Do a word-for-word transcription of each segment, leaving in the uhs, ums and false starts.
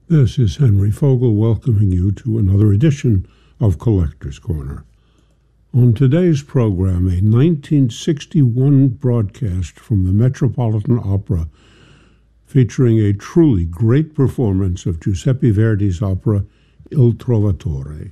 This is Henry Fogel welcoming you to another edition of Collector's Corner. On today's program, a nineteen sixty-one broadcast from the Metropolitan Opera featuring a truly great performance of Giuseppe Verdi's opera Il Trovatore.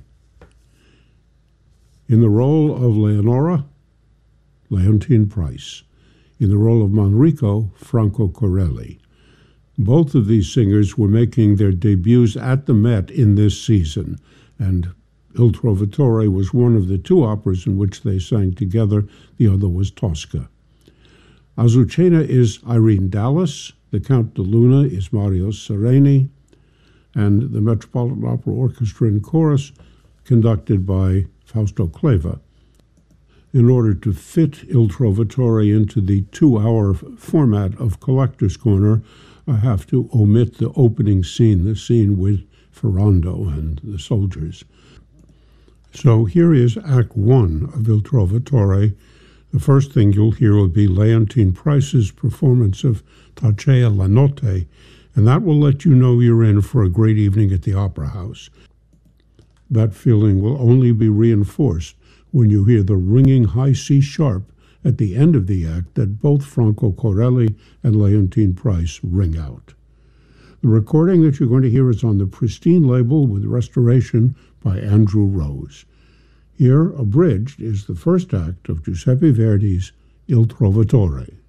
In the role of Leonora, Leontyne Price. In the role of Manrico, Franco Corelli. Both of these singers were making their debuts at the Met in this season, and Il Trovatore was one of the two operas in which they sang together. The other was Tosca. Azucena is Irene Dallas, the Count de Luna is Mario Sereni, and the Metropolitan Opera Orchestra and Chorus conducted by Fausto Cleva. In order to fit Il Trovatore into the two-hour format of Collector's Corner, I have to omit the opening scene, the scene with Ferrando and the soldiers. So here is Act One of Il Trovatore. The first thing you'll hear will be Leontyne Price's performance of Tacea la Notte, and that will let you know you're in for a great evening at the Opera House. That feeling will only be reinforced when you hear the ringing high C sharp at the end of the act that both Franco Corelli and Leontyne Price ring out. The recording that you're going to hear is on the Pristine label with restoration by Andrew Rose. Here, abridged, is the first act of Giuseppe Verdi's Il Trovatore.